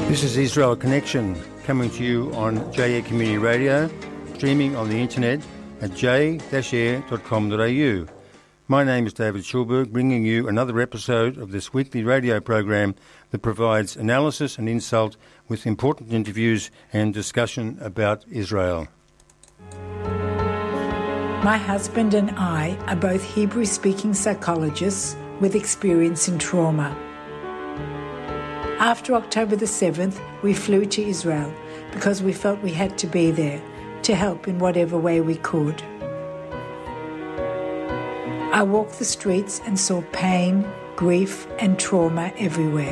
This is Israel Connection, coming to you on J-Air Community Radio, streaming on the internet at j-air.com.au. My name is David Schulberg, bringing you another episode of this weekly radio program that provides analysis and insight with important interviews and discussion about Israel. My husband and I are both Hebrew-speaking psychologists with experience in trauma. After October the 7th, we flew to Israel because we felt we had to be there to help in whatever way we could. I walked the streets and saw pain, grief, and trauma everywhere.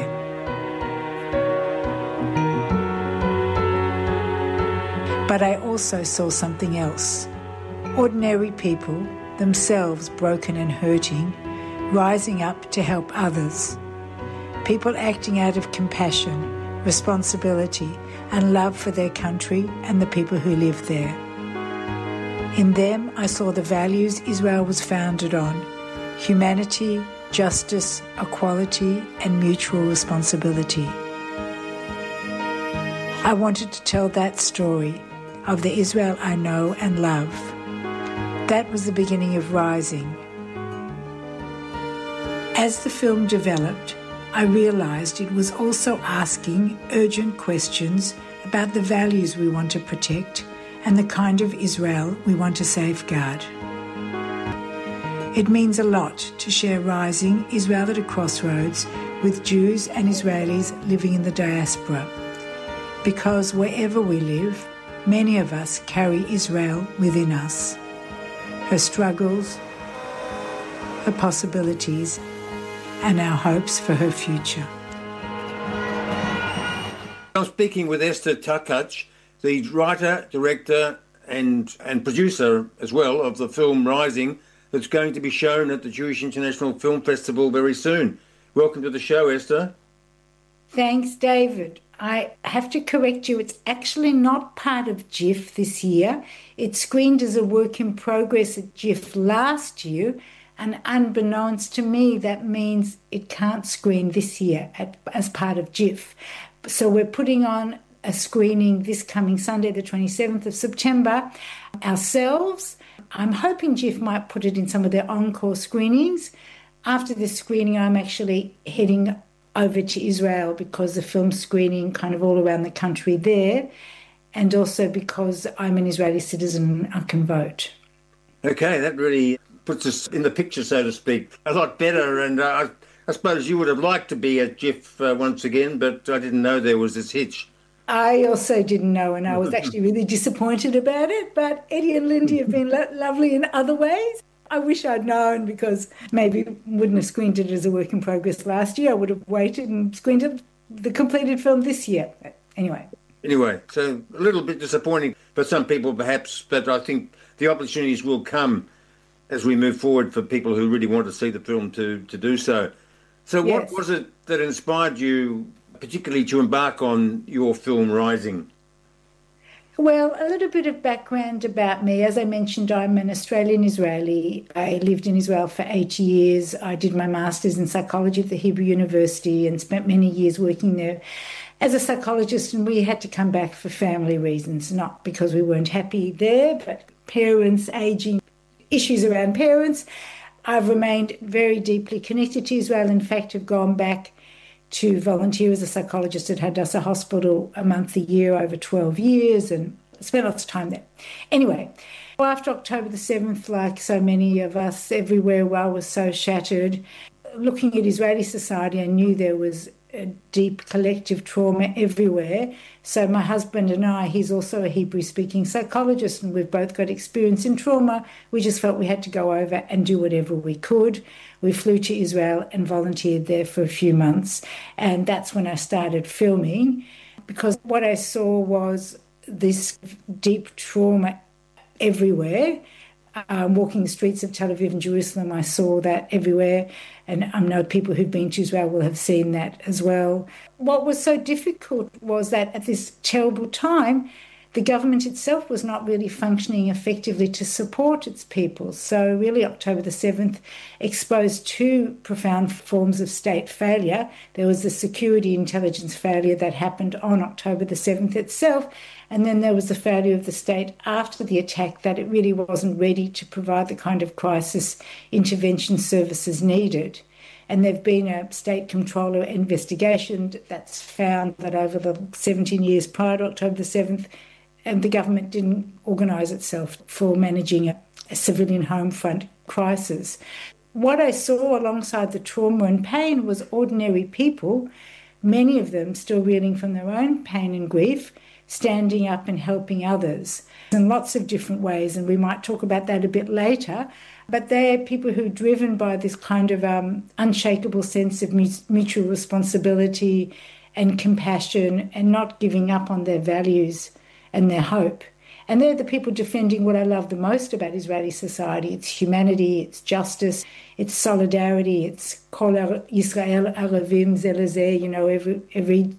But I also saw something else. Ordinary people, themselves broken and hurting, rising up to help others. People acting out of compassion, responsibility, and love for their country and the people who live there. In them, I saw the values Israel was founded on: humanity, justice, equality, and mutual responsibility. I wanted to tell that story of the Israel I know and love. That was the beginning of Rising. As the film developed, I realized it was also asking urgent questions about the values we want to protect and the kind of Israel we want to safeguard. It means a lot to share Rising, Israel at a Crossroads, with Jews and Israelis living in the diaspora, because wherever we live, many of us carry Israel within us, her struggles, her possibilities, and our hopes for her future. I'm speaking with Esther Takach, the writer, director and producer as well of the film Rising, that's going to be shown at the Jewish International Film Festival very soon. Welcome to the show, Esther. Thanks, David. I have to correct you. It's actually not part of GIF this year. It screened as a work in progress at GIF last year, and unbeknownst to me, that means it can't screen this year as part of GIF. So we're putting on a screening this coming Sunday, the 27th of September, ourselves. I'm hoping GIF might put it in some of their encore screenings. After this screening, I'm actually heading over to Israel because the film's screening kind of all around the country there, and also because I'm an Israeli citizen and I can vote. Okay, that really puts us in the picture, so to speak, a lot better. And I suppose you would have liked to be at GIF once again, but I didn't know there was this hitch. I also didn't know, and I was actually really disappointed about it. But Eddie and Lindy have been lovely in other ways. I wish I'd known, because maybe wouldn't have screened it as a work in progress last year. I would have waited and screened it, the completed film this year. Anyway, so a little bit disappointing for some people perhaps, but I think the opportunities will come as we move forward for people who really want to see the film to do so. So yes. What was it that inspired you particularly to embark on your film Rising? Well, a little bit of background about me. As I mentioned, I'm an Australian Israeli. I lived in Israel for 8 years. I did my master's in psychology at the Hebrew University and spent many years working there as a psychologist, and we had to come back for family reasons, not because we weren't happy there, but parents, aging, issues around parents. I've remained very deeply connected to Israel. In fact, I've gone back to volunteer as a psychologist at Hadassah Hospital a month a year over 12 years and spent lots of time there. Anyway, after October the 7th, like so many of us everywhere, I was so shattered. Looking at Israeli society, I knew there was a deep collective trauma everywhere. So my husband and I, he's also a Hebrew-speaking psychologist, and we've both got experience in trauma. We just felt we had to go over and do whatever we could. We flew to Israel and volunteered there for a few months. And that's when I started filming, because what I saw was this deep trauma everywhere. Walking the streets of Tel Aviv and Jerusalem, I saw that everywhere. And I know people who've been to Israel will have seen that as well. What was so difficult was that at this terrible time, the government itself was not really functioning effectively to support its people. So really October the 7th exposed two profound forms of state failure. There was the security intelligence failure that happened on October the 7th itself, and then there was the failure of the state after the attack, that it really wasn't ready to provide the kind of crisis intervention services needed. And there's been a state comptroller investigation that's found that over the 17 years prior to October the 7th, the government didn't organise itself for managing a civilian home front crisis. What I saw alongside the trauma and pain was ordinary people, many of them still reeling from their own pain and grief, standing up and helping others in lots of different ways, and we might talk about that a bit later. But they're people who are driven by this kind of unshakable sense of mutual responsibility and compassion and not giving up on their values and their hope. And they're the people defending what I love the most about Israeli society. It's humanity, it's justice, it's solidarity, it's Kol Yisrael Aravim Ze Lezeh, every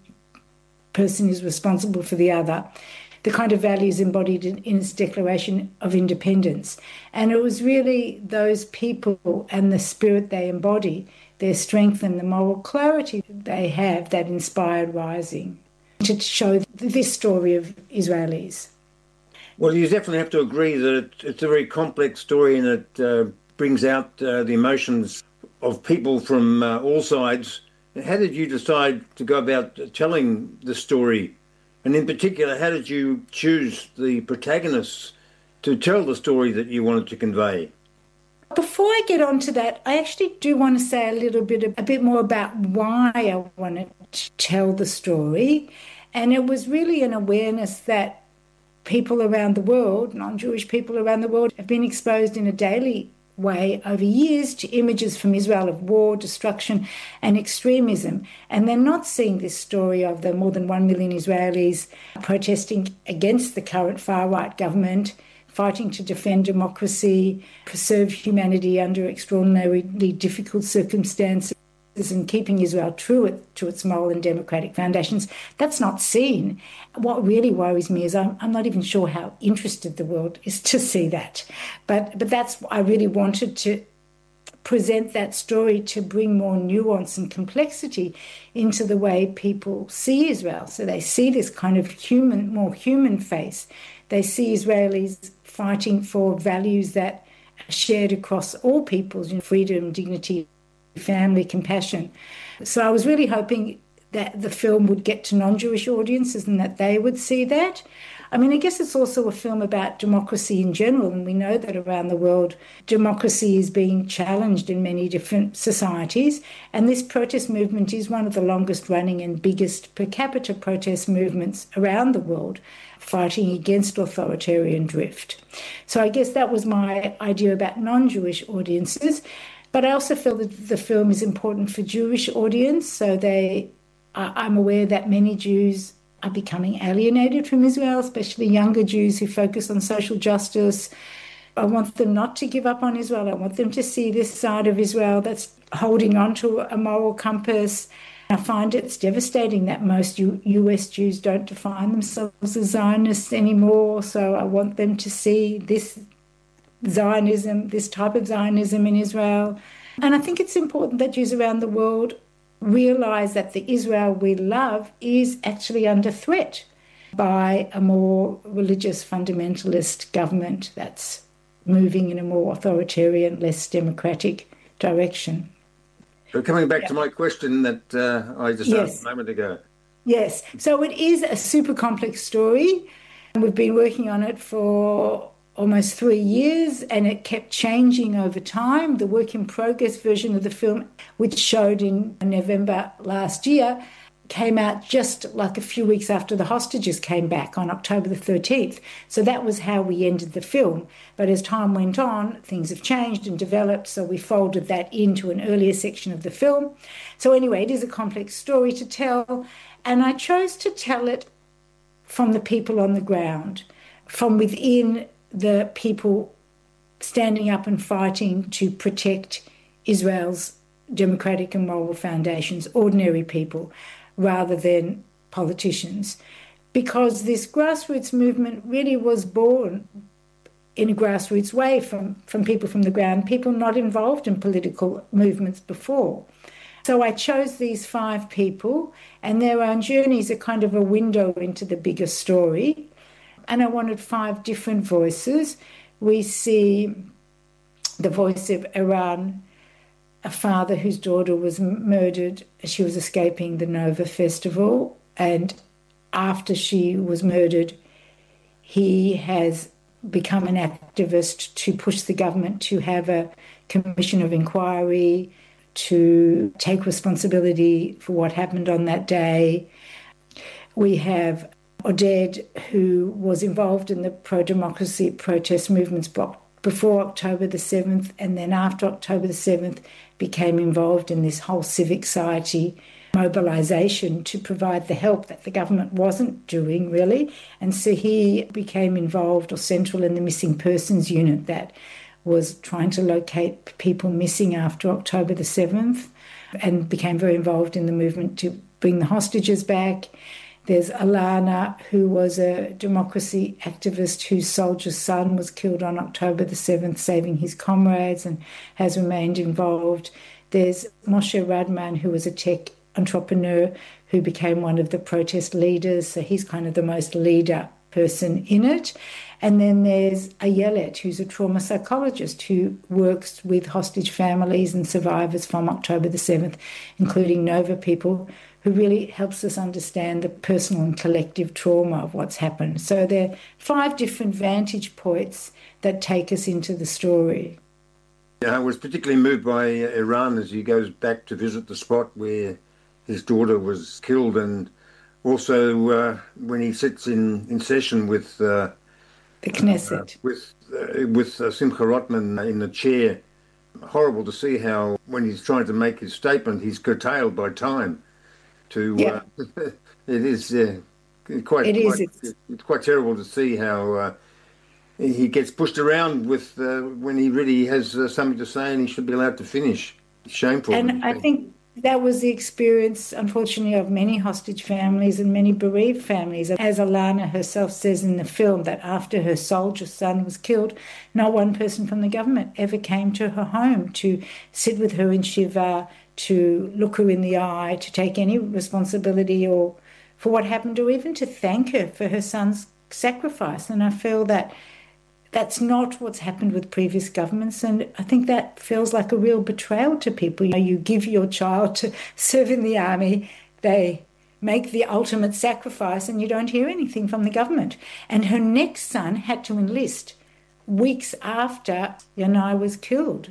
person is responsible for the other. The kind of values embodied in its Declaration of Independence. And it was really those people and the spirit they embody, their strength and the moral clarity they have that inspired Rising to show this story of Israelis. Well, you definitely have to agree that it's a very complex story, and it brings out the emotions of people from all sides. How did you decide to go about telling the story? And in particular, how did you choose the protagonists to tell the story that you wanted to convey? Before I get on to that, I actually do want to say a bit more about why I wanted to tell the story. And it was really an awareness that people around the world, non-Jewish people around the world, have been exposed in a daily way over years to images from Israel of war, destruction and extremism. And they're not seeing this story of the more than 1 million Israelis protesting against the current far-right government, fighting to defend democracy, preserve humanity under extraordinarily difficult circumstances, and keeping Israel true to its moral and democratic foundations. That's not seen. What really worries me is I'm not even sure how interested the world is to see that. But that's, I really wanted to present that story to bring more nuance and complexity into the way people see Israel. So they see this kind of more human face. They see Israelis fighting for values that are shared across all peoples, freedom, dignity, family, compassion. So I was really hoping that the film would get to non-Jewish audiences and that they would see that. I mean, I guess it's also a film about democracy in general, and we know that around the world, democracy is being challenged in many different societies, and this protest movement is one of the longest running and biggest per capita protest movements around the world, fighting against authoritarian drift. So I guess that was my idea about non-Jewish audiences. But I also feel that the film is important for Jewish audience. So I'm aware that many Jews are becoming alienated from Israel, especially younger Jews who focus on social justice. I want them not to give up on Israel. I want them to see this side of Israel that's holding on to a moral compass. I find it's devastating that most US Jews don't define themselves as Zionists anymore. So I want them to see this Zionism, this type of Zionism in Israel. And I think it's important that Jews around the world realize that the Israel we love is actually under threat by a more religious fundamentalist government that's moving in a more authoritarian, less democratic direction. So coming back to my question that I just asked a moment ago. Yes. So it is a super complex story. We've been working on it for almost 3 years, and it kept changing over time. The work in progress version of the film, which showed in November last year, came out just like a few weeks after the hostages came back on October the 13th. So that was how we ended the film. But as time went on, things have changed and developed, so we folded that into an earlier section of the film. So anyway, it is a complex story to tell, and I chose to tell it from the people on the ground, from within the people standing up and fighting to protect Israel's democratic and moral foundations, ordinary people, rather than politicians. because this grassroots movement really was born in a grassroots way from people from the ground, people not involved in political movements before. So I chose these 5 people, and their own journeys are kind of a window into the bigger story. And I wanted 5 different voices. We see the voice of Iran, a father whose daughter was murdered as she was escaping the Nova Festival. And after she was murdered, he has become an activist to push the government to have a commission of inquiry, to take responsibility for what happened on that day. We have Oded, who was involved in the pro-democracy protest movements before October the 7th, and then after October the 7th became involved in this whole civic society mobilisation to provide the help that the government wasn't doing, really. And so he became involved or central in the missing persons unit that was trying to locate people missing after October the 7th, and became very involved in the movement to bring the hostages back. There's Alana, who was a democracy activist whose soldier's son was killed on October the 7th, saving his comrades, and has remained involved. There's Moshe Radman, who was a tech entrepreneur who became one of the protest leaders. So he's kind of the most leader person in it. And then there's Ayelet, who's a trauma psychologist who works with hostage families and survivors from October the 7th, including Nova people, who really helps us understand the personal and collective trauma of what's happened. So there are 5 different vantage points that take us into the story. Yeah, I was particularly moved by Iran as he goes back to visit the spot where his daughter was killed, and also when he sits in session with the Knesset, with Simcha Rotman in the chair. Horrible to see how, when he's trying to make his statement, he's curtailed by time. It is it's quite terrible to see how he gets pushed around with when he really has something to say and he should be allowed to finish. It's shameful. And I think that was the experience, unfortunately, of many hostage families and many bereaved families. As Alana herself says in the film, that after her soldier's son was killed, not one person from the government ever came to her home to sit with her in Shiva, to look her in the eye, to take any responsibility or for what happened, or even to thank her for her son's sacrifice. And I feel that that's not what's happened with previous governments, and I think that feels like a real betrayal to people. You give your child to serve in the army, they make the ultimate sacrifice, and you don't hear anything from the government. And her next son had to enlist weeks after Yanai was killed.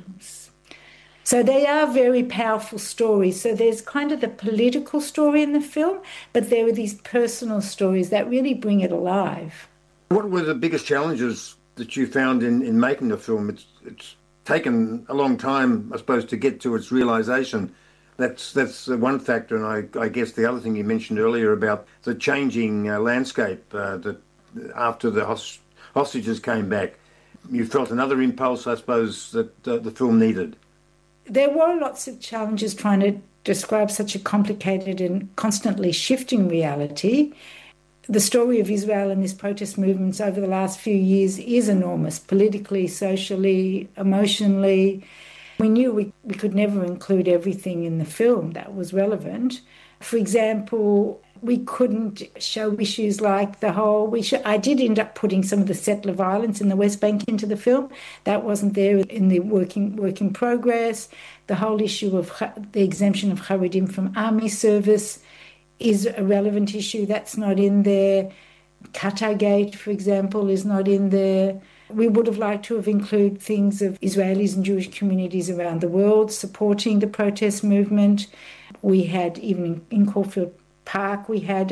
So they are very powerful stories. So there's kind of the political story in the film, but there are these personal stories that really bring it alive. What were the biggest challenges that you found in making the film? It's taken a long time, I suppose, to get to its realisation. That's one factor, and I guess the other thing you mentioned earlier about the changing landscape that after the hostages came back, you felt another impulse, I suppose, that the film needed. There were lots of challenges trying to describe such a complicated and constantly shifting reality. The story of Israel and these protest movements over the last few years is enormous, politically, socially, emotionally. We knew we could never include everything in the film that was relevant. For example, we couldn't show issues like I did end up putting some of the settler violence in the West Bank into the film. That wasn't there in the work in progress. The whole issue of the exemption of Haredim from army service is a relevant issue. That's not in there. Qatar Gate, for example, is not in there. We would have liked to have included things of Israelis and Jewish communities around the world supporting the protest movement. We had, even in Caulfield Park, we had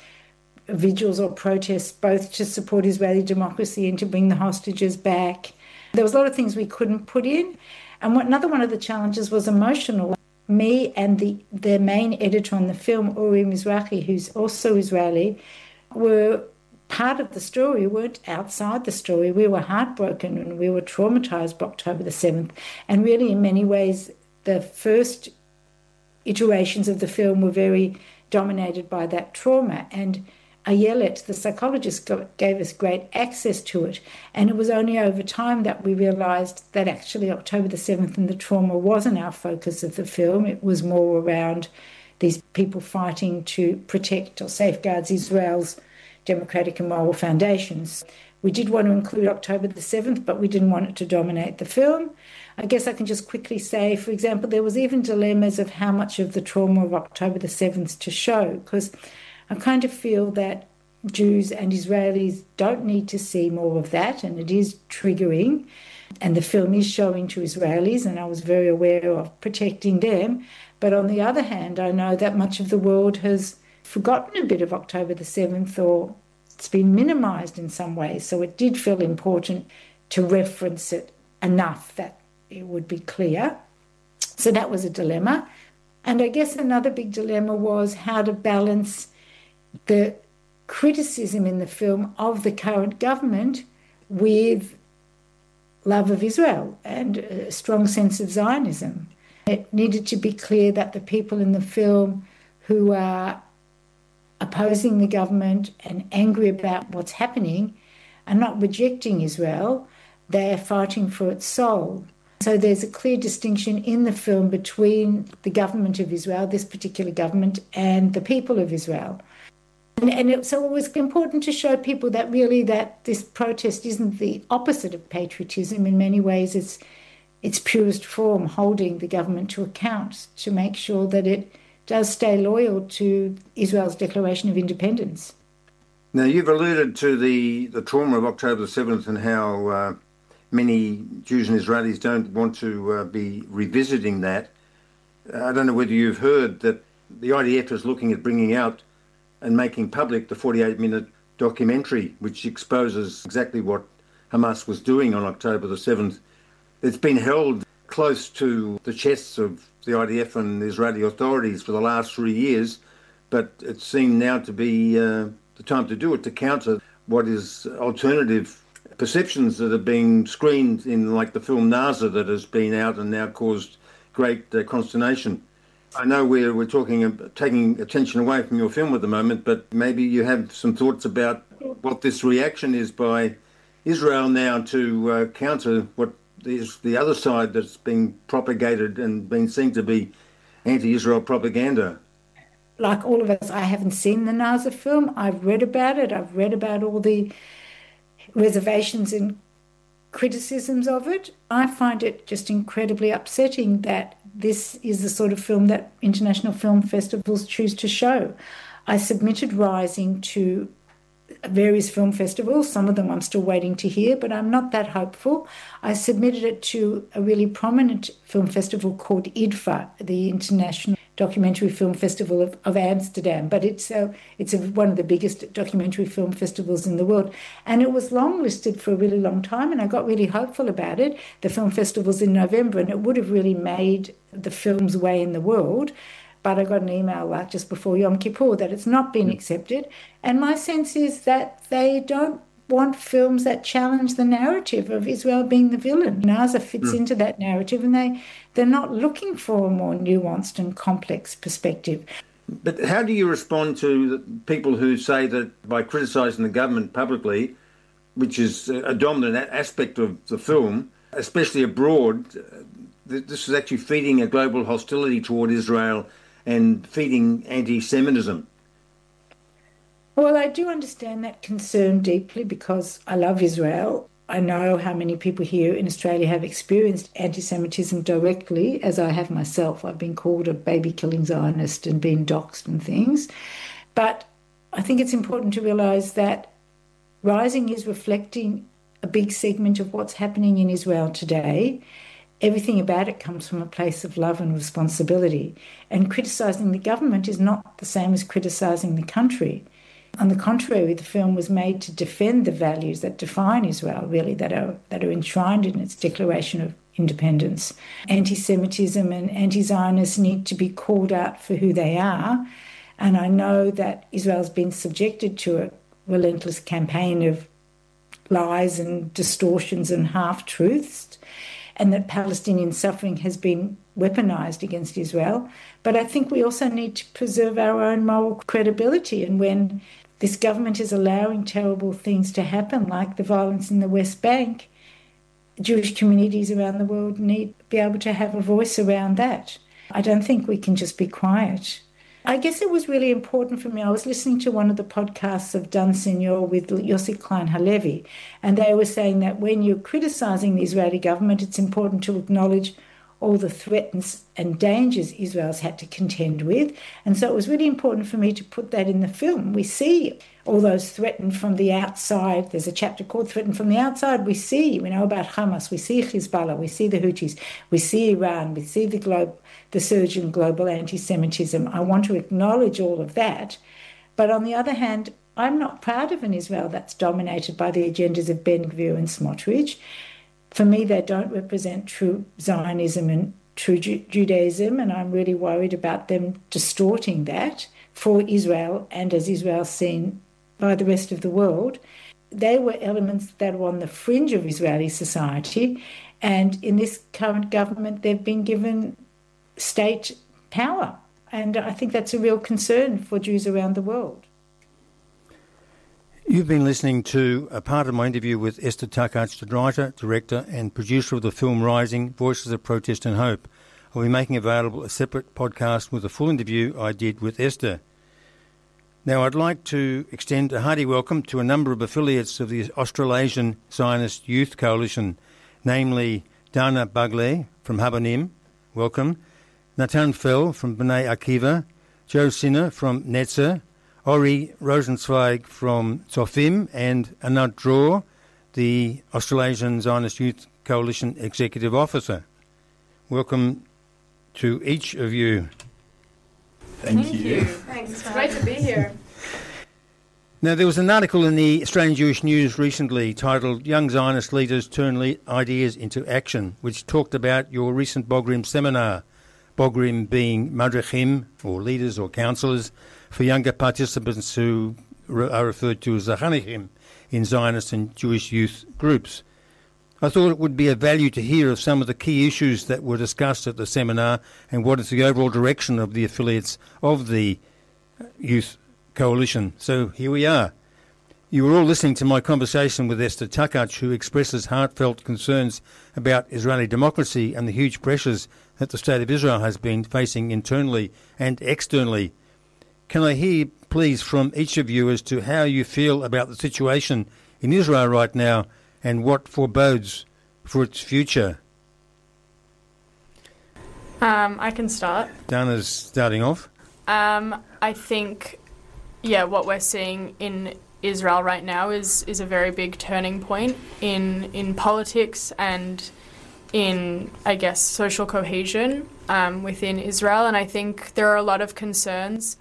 vigils or protests both to support Israeli democracy and to bring the hostages back. There was a lot of things we couldn't put in. And another one of the challenges was emotional. Me and the main editor on the film, Uri Mizrahi, who's also Israeli, were part of the story. We weren't outside the story. We were heartbroken and we were traumatized by October the 7th. And really, in many ways, the first iterations of the film were very dominated by that trauma. And Ayelet, the psychologist, gave us great access to it. And it was only over time that we realised that actually October the 7th and the trauma wasn't our focus of the film. It was more around these people fighting to protect or safeguard Israel's democratic and moral foundations. We did want to include October the 7th, but we didn't want it to dominate the film. I guess I can just quickly say, for example, there was even dilemmas of how much of the trauma of October the 7th to show, because I kind of feel that Jews and Israelis don't need to see more of that, and it is triggering, and the film is showing to Israelis, and I was very aware of protecting them. But on the other hand, I know that much of the world has forgotten a bit of October the 7th, or it's been minimised in some ways, so it did feel important to reference it enough that it would be clear. So that was a dilemma. And I guess another big dilemma was how to balance the criticism in the film of the current government with love of Israel and a strong sense of Zionism. It needed to be clear that the people in the film who are opposing the government and angry about what's happening are not rejecting Israel, they are fighting for its soul. So there's a clear distinction in the film between the government of Israel, this particular government, and the people of Israel. So it was important to show people that really that this protest isn't the opposite of patriotism. In many ways, it's its purest form, holding the government to account to make sure that it does stay loyal to Israel's declaration of independence. Now, you've alluded to the trauma of October the 7th and how many Jews and Israelis don't want to be revisiting that. I don't know whether you've heard that the IDF is looking at bringing out and making public the 48-minute documentary, which exposes exactly what Hamas was doing on October the 7th. It's been held close to the chests of the IDF and the Israeli authorities for the last 3 years, but it seemed now to be the time to do it, to counter what is alternative perceptions that are being screened in, like the film Naza that has been out and now caused great consternation. I know we're taking attention away from your film at the moment, but maybe you have some thoughts about what this reaction is by Israel now to counter what is the other side that's being propagated and being seen to be anti-Israel propaganda. Like all of us, I haven't seen the Naza film. I've read about it. I've read about all the reservations and criticisms of it. I find it just incredibly upsetting that this is the sort of film that international film festivals choose to show. I submitted Rising to various film festivals. Some of them I'm still waiting to hear, but I'm not that hopeful. I submitted it to a really prominent film festival called IDFA, the International Documentary Film Festival of Amsterdam, but it's one of the biggest documentary film festivals in the world. And it was longlisted for a really long time, and I got really hopeful about it. The film festival's in November, and it would have really made the film's way in the world. But I got an email just before Yom Kippur that it's not been accepted. And my sense is that they don't want films that challenge the narrative of Israel being the villain. Naza fits into that narrative, and they're not looking for a more nuanced and complex perspective. But how do you respond to people who say that by criticising the government publicly, which is a dominant aspect of the film, especially abroad, this is actually feeding a global hostility toward Israel and feeding anti-Semitism? Well, I do understand that concern deeply because I love Israel. I know how many people here in Australia have experienced anti-Semitism directly, as I have myself. I've been called a baby-killing Zionist and been doxxed and things. But I think it's important to realise that Rising is reflecting a big segment of what's happening in Israel today. Everything about it comes from a place of love and responsibility. And criticising the government is not the same as criticising the country. On the contrary, the film was made to defend the values that define Israel, really, that are enshrined in its Declaration of Independence. Anti-Semitism and anti-Zionists need to be called out for who they are. And I know that Israel's been subjected to a relentless campaign of lies and distortions and half-truths, and that Palestinian suffering has been weaponized against Israel. But I think we also need to preserve our own moral credibility. And when this government is allowing terrible things to happen, like the violence in the West Bank, Jewish communities around the world need to be able to have a voice around that. I don't think we can just be quiet. I guess it was really important for me. I was listening to one of the podcasts of Dan Senior with Yossi Klein Halevi, and they were saying that when you're criticising the Israeli government, it's important to acknowledge all the threats and dangers Israel's had to contend with. And so it was really important for me to put that in the film. We see all those threatened from the outside. There's a chapter called Threatened from the Outside. We know about Hamas, we see Hezbollah, we see the Houthis, we see Iran, we see the surge in global anti-Semitism. I want to acknowledge all of that. But on the other hand, I'm not proud of an Israel that's dominated by the agendas of Ben-Gvir and Smotrich. For me, they don't represent true Zionism and true Judaism, and I'm really worried about them distorting that for Israel and as Israel's seen by the rest of the world. They were elements that were on the fringe of Israeli society, and in this current government, they've been given state power. And I think that's a real concern for Jews around the world. You've been listening to a part of my interview with Esther Takac, the writer, director and producer of the film Rising, Voices of Protest and Hope. I'll be making available a separate podcast with a full interview I did with Esther. Now, I'd like to extend a hearty welcome to a number of affiliates of the Australasian Zionist Youth Coalition, namely Dana Bagley from Habonim, welcome, Natan Fell from B'nai Akiva, Joe Sinner from Netzer, Ori Rosenzweig from Tzofim, and Anand Dror, the Australasian Zionist Youth Coalition Executive Officer. Welcome to each of you. Thank you. Thanks. It's great to be here. Now, there was an article in the Australian Jewish News recently titled Young Zionist Leaders Turn Ideas into Action, which talked about your recent Bogrim seminar, Bogrim being Madrechim, or leaders or counsellors, for younger participants who are referred to as Zachanichim in Zionist and Jewish youth groups. I thought it would be of value to hear of some of the key issues that were discussed at the seminar and what is the overall direction of the affiliates of the Youth Coalition. So here we are. You were all listening to my conversation with Esther Takac, who expresses heartfelt concerns about Israeli democracy and the huge pressures that the State of Israel has been facing internally and externally. Can I hear, please, from each of you as to how you feel about the situation in Israel right now and what forebodes for its future? I can start. Dana's starting off. I think, what we're seeing in Israel right now is a very big turning point in politics and in, I guess, social cohesion within Israel. And I think there are a lot of concerns.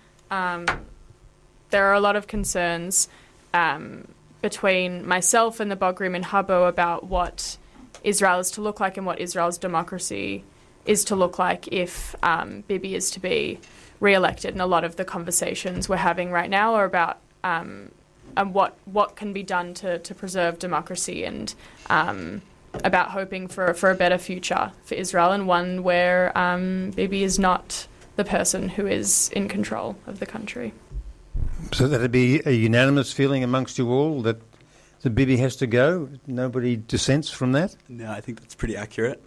Between myself and the Bogrim and Habo about what Israel is to look like and what Israel's democracy is to look like if Bibi is to be re-elected. And a lot of the conversations we're having right now are about what can be done to preserve democracy and about hoping for a better future for Israel, and one where Bibi is not the person who is in control of the country. So that'd be a unanimous feeling amongst you all that the Bibi has to go? Nobody dissents from that? No, I think that's pretty accurate.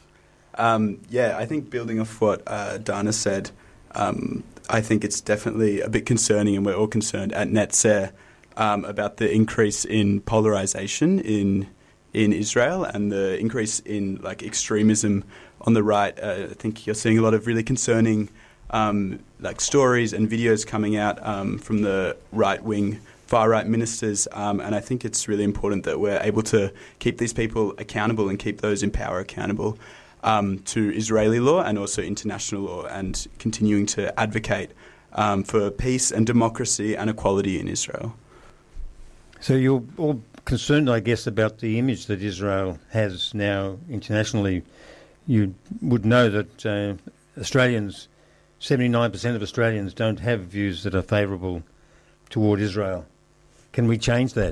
I think building off what Dana said, I think it's definitely a bit concerning, and we're all concerned at Netzer about the increase in polarization in Israel and the increase in extremism on the right. I think you're seeing a lot of really concerning stories and videos coming out from the right-wing, far-right ministers, and I think it's really important that we're able to keep these people accountable and keep those in power accountable to Israeli law and also international law, and continuing to advocate for peace and democracy and equality in Israel. So you're all concerned, I guess, about the image that Israel has now internationally. You would know that Australians, 79% of Australians don't have views that are favourable toward Israel. Can we change that?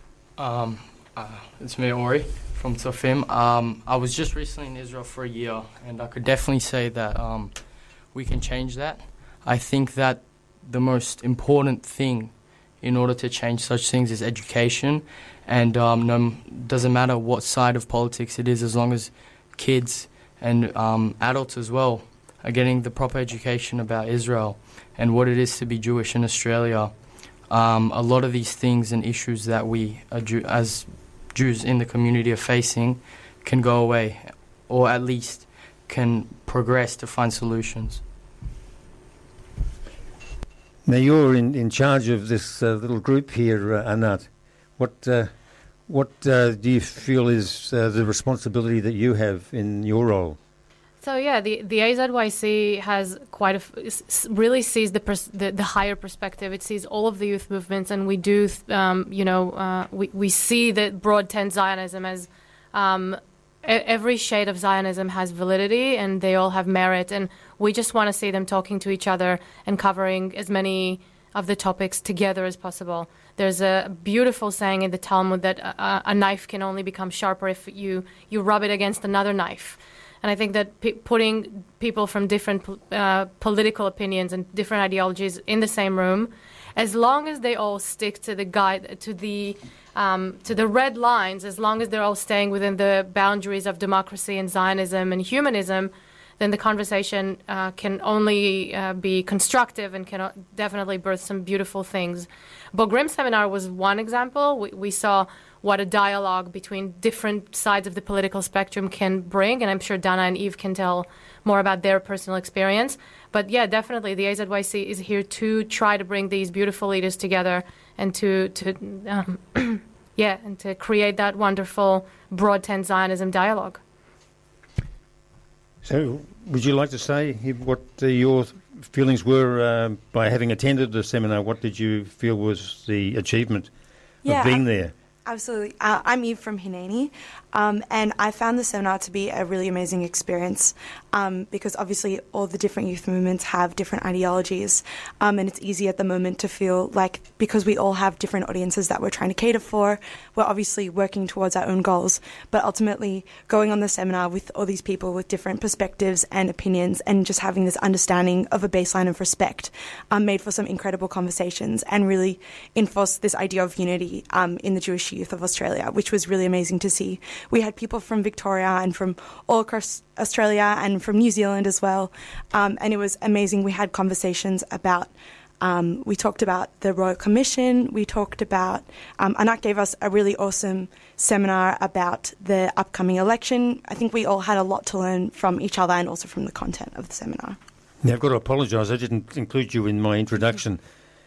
It's me, Ori, from Tzofim. I was just recently in Israel for a year, and I could definitely say that we can change that. I think that the most important thing in order to change such things is education. And doesn't matter what side of politics it is, as long as kids and adults as well are getting the proper education about Israel and what it is to be Jewish in Australia. A lot of these things and issues that we as Jews in the community are facing can go away, or at least can progress to find solutions. Now you're in charge of this little group here, Anat. What do you feel is the responsibility that you have in your role? So yeah, the AZYC has really sees the higher perspective. It sees all of the youth movements, and we do, we see that broad tent Zionism as every shade of Zionism has validity, and they all have merit, and we just want to see them talking to each other and covering as many of the topics together as possible. There's a beautiful saying in the Talmud that a knife can only become sharper if you rub it against another knife. And I think that putting people from different political opinions and different ideologies in the same room, as long as they all stick to the to the red lines, as long as they're all staying within the boundaries of democracy and Zionism and humanism, then the conversation can only be constructive and can definitely birth some beautiful things. Bogrim Seminar was one example. We saw what a dialogue between different sides of the political spectrum can bring, and I'm sure Dana and Eve can tell more about their personal experience. But yeah, definitely the AZYC is here to try to bring these beautiful leaders together and to create that wonderful broad tent Zionism dialogue. So, would you like to say what your feelings were by having attended the seminar? What did you feel was the achievement of being there? Absolutely. I'm Eve from Hineni, and I found the seminar to be a really amazing experience because obviously all the different youth movements have different ideologies, and it's easy at the moment to feel like because we all have different audiences that we're trying to cater for, we're obviously working towards our own goals, but ultimately going on the seminar with all these people with different perspectives and opinions and just having this understanding of a baseline of respect made for some incredible conversations and really enforced this idea of unity in the Jewish youth of Australia, which was really amazing to see. We had people from Victoria and from all across Australia and from New Zealand as well, and it was amazing. We had conversations about we talked about the Royal Commission, we talked about Anat gave us a really awesome seminar about the upcoming election. I think we all had a lot to learn from each other and also from the content of the seminar. Now I've got to apologise, I didn't include you in my introduction.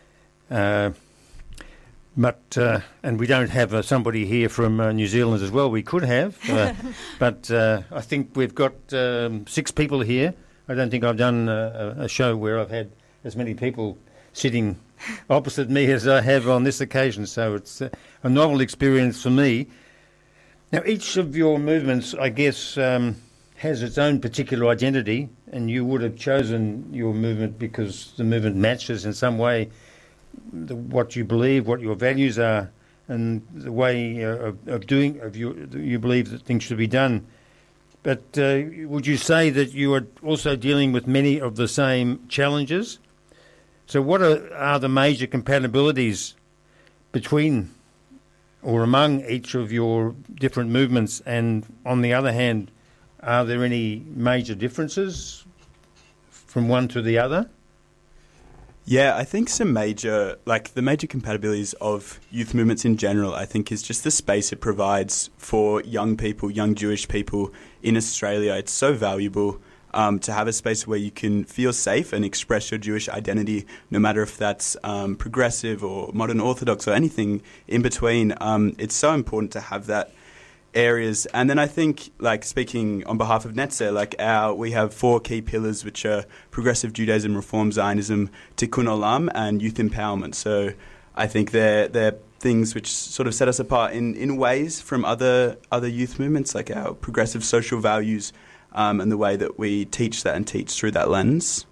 But and we don't have somebody here from New Zealand as well. We could have, but I think we've got 6 people here. I don't think I've done a show where I've had as many people sitting opposite me as I have on this occasion. So it's a novel experience for me. Now, each of your movements, I guess, has its own particular identity, and you would have chosen your movement because the movement matches in some way what you believe, what your values are, and the way you believe that things should be done. But would you say that you are also dealing with many of the same challenges? So what are the major compatibilities between or among each of your different movements? And on the other hand, are there any major differences from one to the other? Yeah, I think the major compatibilities of youth movements in general, I think, is just the space it provides for young people, young Jewish people in Australia. It's so valuable to have a space where you can feel safe and express your Jewish identity, no matter if that's progressive or modern Orthodox or anything in between. It's so important to have that areas. And then I think, speaking on behalf of Netzer, we have 4 key pillars, which are progressive Judaism, Reform Zionism, Tikkun Olam, and youth empowerment. So I think they're things which sort of set us apart in ways from other youth movements, like our progressive social values and the way that we teach that and teach through that lens.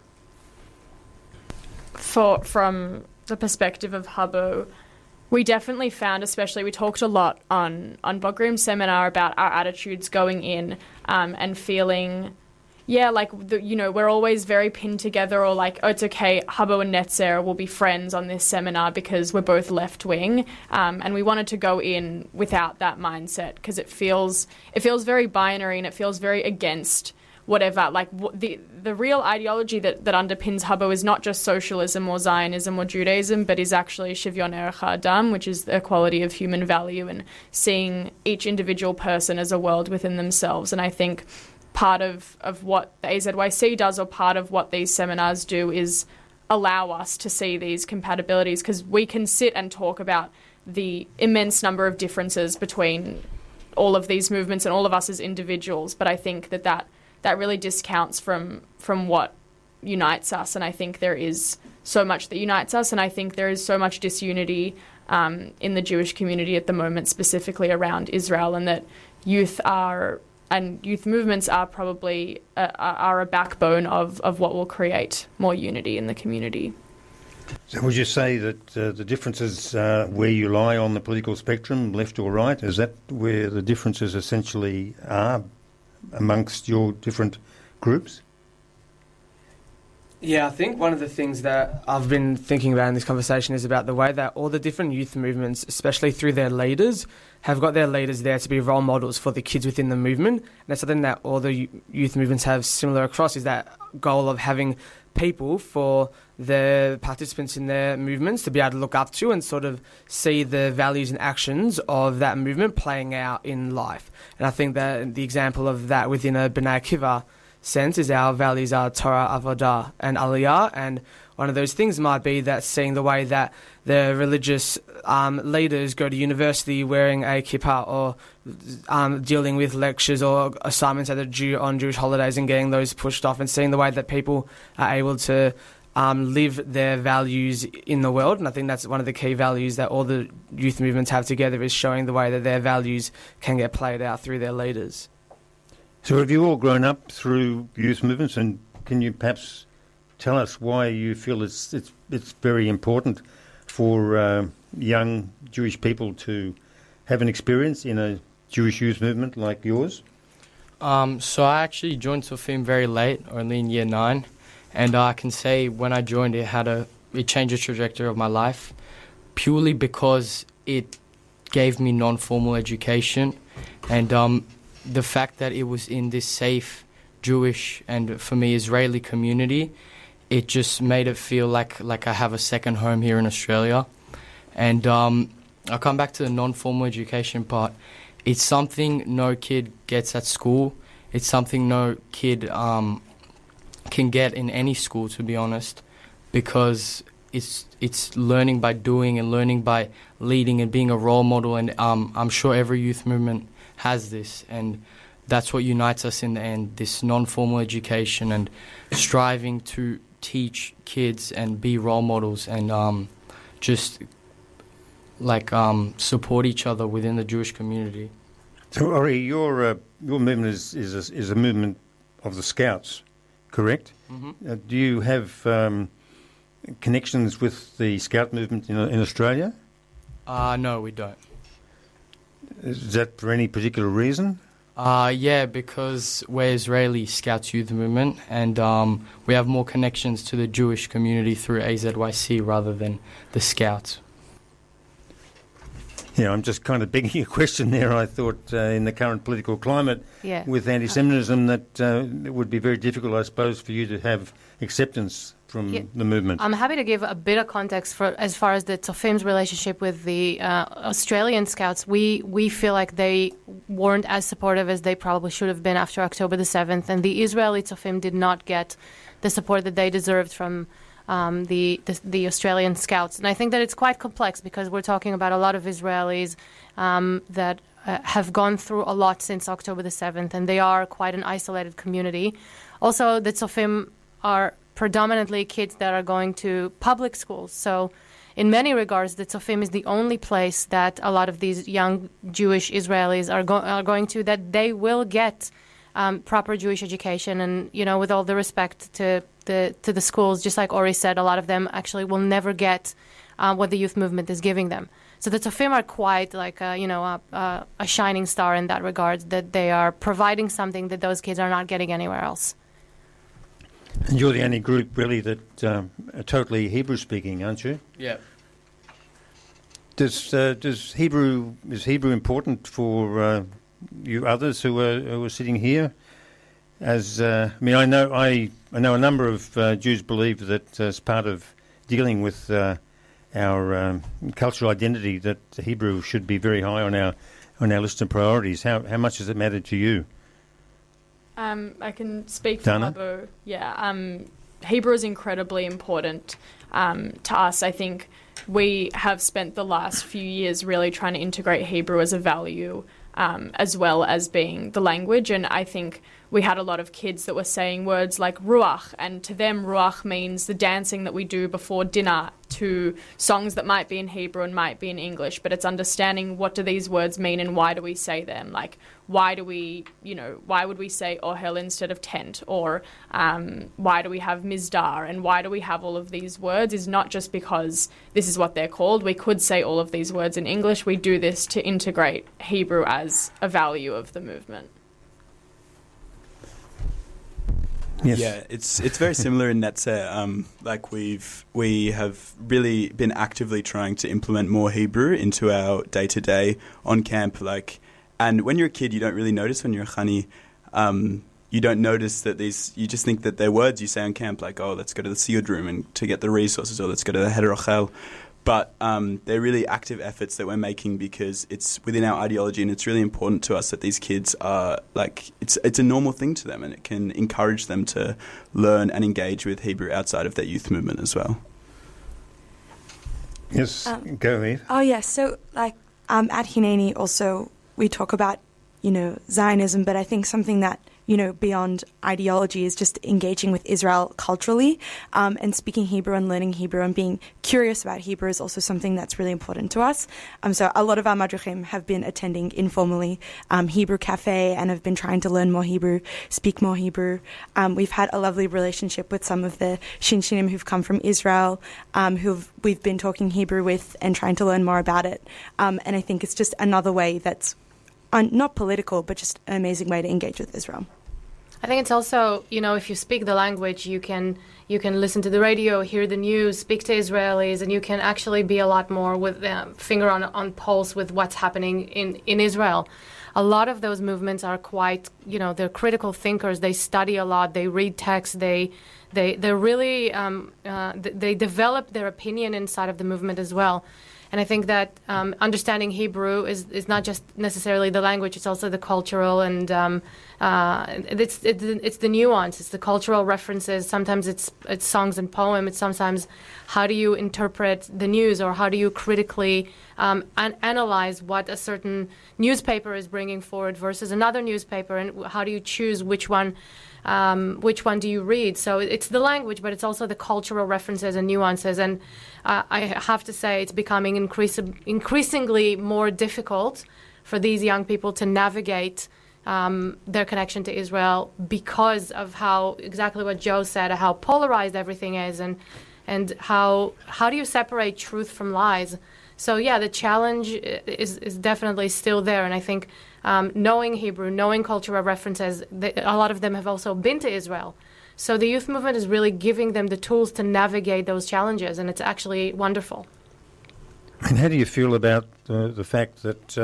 From the perspective of Habbo, we definitely found, we talked a lot on Bogrim's seminar about our attitudes going in and feeling yeah, like, we're always very pinned together, or like, oh, it's okay, Hubbo and Netzer will be friends on this seminar because we're both left-wing. And we wanted to go in without that mindset, because it feels very binary, and it feels very against whatever. Like, the real ideology that underpins Hubbo is not just socialism or Zionism or Judaism, but is actually Shivyon Erech HaAdam, which is the equality of human value and seeing each individual person as a world within themselves. And I think part of what the AZYC does, or part of what these seminars do, is allow us to see these compatibilities, because we can sit and talk about the immense number of differences between all of these movements and all of us as individuals, but I think that really discounts from what unites us. And I think there is so much that unites us, and I think there is so much disunity in the Jewish community at the moment, specifically around Israel, and that youth movements are probably are a backbone of what will create more unity in the community. So would you say that the differences where you lie on the political spectrum, left or right, is that where the differences essentially are amongst your different groups? Yeah, I think one of the things that I've been thinking about in this conversation is about the way that all the different youth movements, especially through their leaders, have got their leaders there to be role models for the kids within the movement. And that's something that all the youth movements have similar across, is that goal of having people for the participants in their movements to be able to look up to and sort of see the values and actions of that movement playing out in life. And I think that the example of that within a B'nai Akiva sense is our values are Torah, Avodah and Aliyah, and one of those things might be that seeing the way that the religious leaders go to university wearing a kippah, or dealing with lectures or assignments on Jewish holidays and getting those pushed off, and seeing the way that people are able to live their values in the world. And I think that's one of the key values that all the youth movements have together, is showing the way that their values can get played out through their leaders. So have you all grown up through youth movements, and can you perhaps tell us why you feel it's very important for young Jewish people to have an experience in a Jewish youth movement like yours? So I actually joined Tzofim very late, only in year 9, and I can say when I joined it changed the trajectory of my life, purely because it gave me non-formal education, and the fact that it was in this safe Jewish and, for me, Israeli community, it just made it feel like I have a second home here in Australia. And I'll come back to the non-formal education part. It's something no kid gets at school. It's something no kid can get in any school, to be honest, because it's learning by doing and learning by leading and being a role model. And I'm sure every youth movement has this, and that's what unites us in the end, this non-formal education and striving to teach kids and be role models and just support each other within the Jewish community. So Ori, your movement is a movement of the Scouts, correct? Mm-hmm. Do you have connections with the Scout movement in Australia? No, we don't. Is that for any particular reason? Yeah, because we're Israeli Scouts Youth Movement, and we have more connections to the Jewish community through AZYC rather than the Scouts. Yeah, I'm just kind of begging a question there. I thought in the current political climate with anti-Semitism that it would be very difficult, I suppose, for you to have acceptance from the movement. I'm happy to give a bit of context for as far as the Tzofim's relationship with the Australian Scouts. We feel like they weren't as supportive as they probably should have been after October the 7th, and the Israeli Tzofim did not get the support that they deserved from the Australian Scouts. And I think that it's quite complex because we're talking about a lot of Israelis that have gone through a lot since October the 7th, and they are quite an isolated community. Also, the Tzofim are predominantly kids that are going to public schools. So in many regards, the Tzofim is the only place that a lot of these young Jewish Israelis are going to, that they will get proper Jewish education. And, with all the respect to the schools, just like Ori said, a lot of them actually will never get what the youth movement is giving them. So the Tzofim are quite like a shining star in that regard, that they are providing something that those kids are not getting anywhere else. And you're the only group really that are totally Hebrew-speaking, aren't you? Yeah. Is Hebrew important for you others who are sitting here? I know a number of Jews believe that as part of dealing with our cultural identity, that Hebrew should be very high on our list of priorities. How much does it matter to you? I can speak for Abu. Yeah, Hebrew is incredibly important to us. I think we have spent the last few years really trying to integrate Hebrew as a value, as well as being the language. And I think we had a lot of kids that were saying words like ruach, and to them ruach means the dancing that we do before dinner to songs that might be in Hebrew and might be in English, but it's understanding what do these words mean and why do we say them? Like, why would we say ohel instead of tent? Or why do we have mizdar? And why do we have all of these words? Is not just because this is what they're called. We could say all of these words in English. We do this to integrate Hebrew as a value of the movement. Yes. Yeah, it's very similar in Netzer. Like we have really been actively trying to implement more Hebrew into our day-to-day on camp. And when you're a kid, you don't really notice. When you're a chani, you don't notice that you just think that they're words you say on camp, like, oh, let's go to the siyud room and to get the resources, or let's go to the Heder Ochel. But they're really active efforts that we're making because it's within our ideology, and it's really important to us that these kids are it's a normal thing to them, and it can encourage them to learn and engage with Hebrew outside of their youth movement as well. Yes, go ahead. Oh yes, so at Hineni also we talk about Zionism, but I think something that beyond ideology is just engaging with Israel culturally, and speaking Hebrew and learning Hebrew and being curious about Hebrew is also something that's really important to us. So a lot of our madrichim have been attending informally Hebrew Cafe and have been trying to learn more Hebrew, speak more Hebrew. We've had a lovely relationship with some of the Shinshinim who've come from Israel, we've been talking Hebrew with and trying to learn more about it. And I think it's just another way that's not political, but just an amazing way to engage with Israel. I think it's also, if you speak the language, you can listen to the radio, hear the news, speak to Israelis, and you can actually be a lot more with finger on pulse with what's happening in Israel. A lot of those movements are quite, they're critical thinkers. They study a lot. They read texts. They're really they develop their opinion inside of the movement as well. And I think that understanding Hebrew is not just necessarily the language; it's also the cultural and it's the nuance. It's the cultural references. Sometimes it's songs and poem. It's sometimes how do you interpret the news, or how do you critically analyze what a certain newspaper is bringing forward versus another newspaper, and how do you choose which one do you read? So it's the language, but it's also the cultural references and nuances. And I have to say it's becoming increasingly more difficult for these young people to navigate their connection to Israel because of how, exactly what Joe said, how polarized everything is, and how do you separate truth from lies? So yeah, the challenge is definitely still there, and I think knowing Hebrew, knowing cultural references, a lot of them have also been to Israel. So the youth movement is really giving them the tools to navigate those challenges, and it's actually wonderful. And how do you feel about the fact that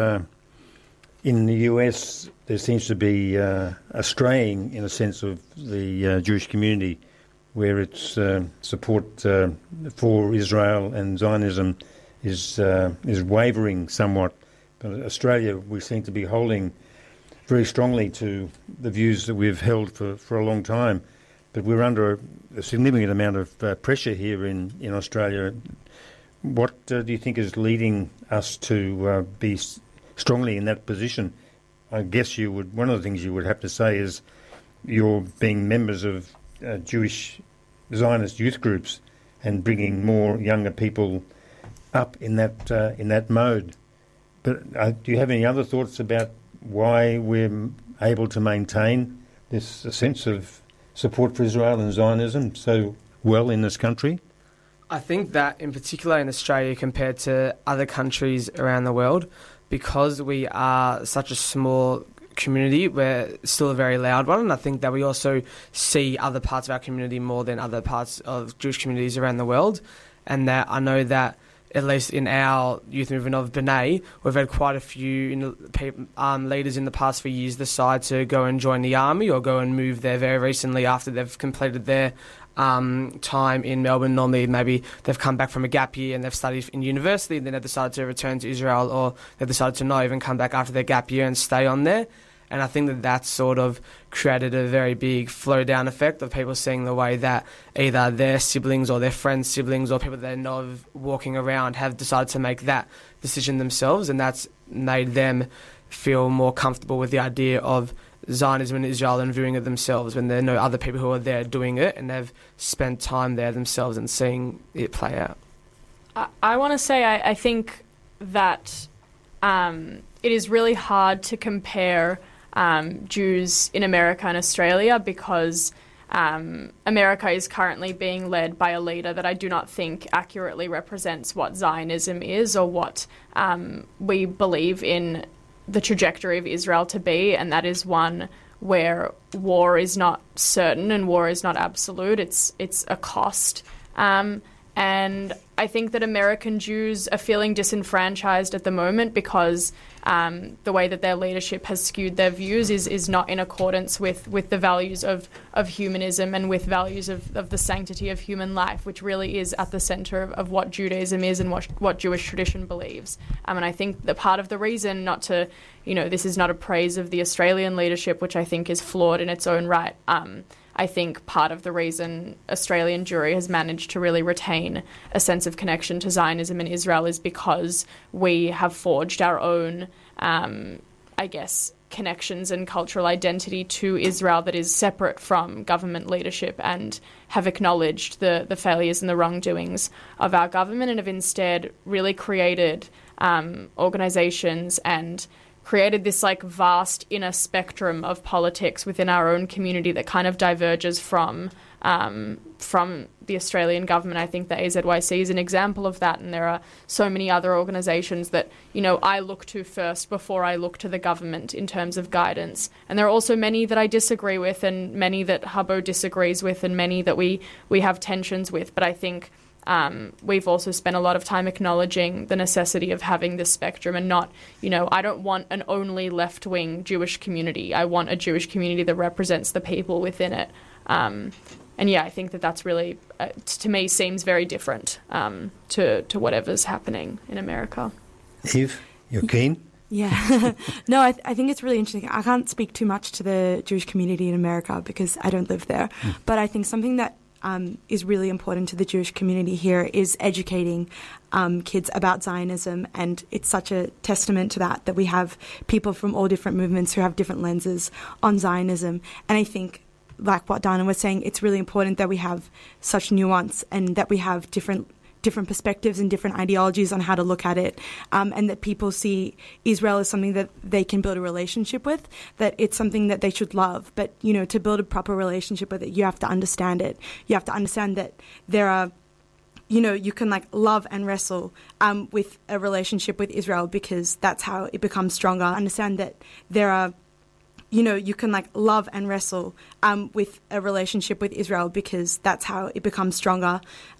in the US there seems to be a straying, in a sense, of the Jewish community, where its support for Israel and Zionism is wavering somewhat? But Australia, we seem to be holding very strongly to the views that we've held for a long time. But we're under a significant amount of pressure here in Australia. What do you think is leading us to be strongly in that position? I guess one of the things you would have to say is you're being members of Jewish Zionist youth groups and bringing more younger people up in that mode. But do you have any other thoughts about why we're able to maintain this sense of support for Israel and Zionism so well in this country? I think that in particular in Australia compared to other countries around the world, because we are such a small community, we're still a very loud one, and I think that we also see other parts of our community more than other parts of Jewish communities around the world, and that I know that at least in our youth movement of B'nai, we've had quite a few leaders in the past few years decide to go and join the army or go and move there very recently after they've completed their time in Melbourne. Normally maybe they've come back from a gap year and they've studied in university, and then they've decided to return to Israel, or they've decided to not even come back after their gap year and stay on there. And I think that that's sort of created a very big flow-down effect of people seeing the way that either their siblings or their friends' siblings or people they know of walking around have decided to make that decision themselves, and that's made them feel more comfortable with the idea of Zionism in Israel and viewing it themselves when there are no other people who are there doing it and they've spent time there themselves and seeing it play out. I want to say I think that it is really hard to compare Jews in America and Australia because America is currently being led by a leader that I do not think accurately represents what Zionism is or what we believe in the trajectory of Israel to be, and that is one where war is not certain and war is not absolute. It's a cost. And I think that American Jews are feeling disenfranchised at the moment because the way that their leadership has skewed their views is not in accordance with the values of humanism and with values of the sanctity of human life, which really is at the center of what Judaism is and what Jewish tradition believes. And I think that part of the reason this is not a praise of the Australian leadership, which I think is flawed in its own right. I think part of the reason Australian Jewry has managed to really retain a sense of connection to Zionism in Israel is because we have forged our own, connections and cultural identity to Israel that is separate from government leadership, and have acknowledged the failures and the wrongdoings of our government, and have instead really created organisations and created this vast inner spectrum of politics within our own community that kind of diverges from the Australian government. I think the AZYC is an example of that, and there are so many other organisations that I look to first before I look to the government in terms of guidance. And there are also many that I disagree with, and many that Hubbo disagrees with, and many that we have tensions with. But I think we've also spent a lot of time acknowledging the necessity of having this spectrum and not, I don't want an only left-wing Jewish community. I want a Jewish community that represents the people within it. I think that's really, to me, seems very different to whatever's happening in America. Eve, you're keen? Yeah. No, I think it's really interesting. I can't speak too much to the Jewish community in America because I don't live there. But I think something that is really important to the Jewish community here is educating kids about Zionism, and it's such a testament to that we have people from all different movements who have different lenses on Zionism. And I think, like what Dana was saying, it's really important that we have such nuance and that we have different perspectives and different ideologies on how to look at it, and that people see Israel as something that they can build a relationship with, that it's something that they should love. But, to build a proper relationship with it, you have to understand it. You have to understand that there are, you can love and wrestle with a relationship with Israel because that's how it becomes stronger. Understand that there are, you can love and wrestle with a relationship with Israel because that's how it becomes stronger.